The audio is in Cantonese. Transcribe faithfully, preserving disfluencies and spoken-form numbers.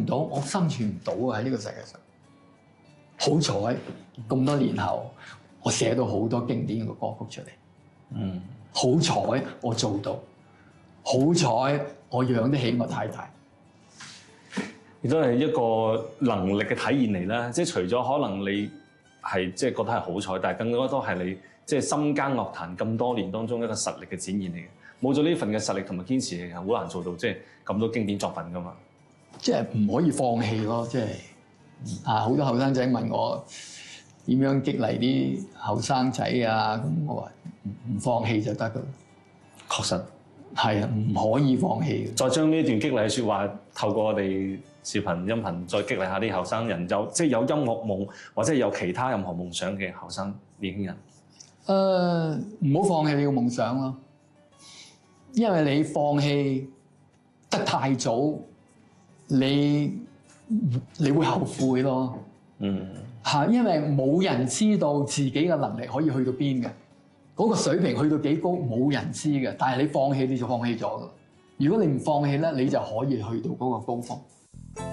唔到，我生存唔到啊！喺呢個世界上，好彩咁多年後，我寫到好多經典嘅歌曲出嚟。 嗯， 好彩我做到，好彩我養得起我太太。 亦都係一個能力嘅體現嚟啦。即係除咗可能你係即係覺得係好彩，但係更加多係你即係深耕樂壇咁多年當中一個實力嘅展現嚟嘅。冇咗呢份嘅實力同埋堅持，係好難做到即係咁多經典作品㗎嘛。 即係唔可以放棄咯，即係啊！好多後生仔問我點樣激勵啲後生仔啊，咁我話唔唔放棄就得㗎啦。 確實係啊，唔可以放棄嘅。 再將呢段激勵嘅説話透過我哋視頻音頻，再激勵下啲後生人，有即係有音樂夢或者有其他任何夢想嘅後生年輕人。 誒，唔好放棄你嘅夢想咯，因為你放棄得太早，你你會後悔咯。 嗯， 嚇，因為冇人知道自己嘅能力可以去到邊嘅，嗰個水平去到幾高冇人知嘅。但係你放棄你就放棄咗㗎。如果你唔放棄咧，你就可以去到嗰個高峰。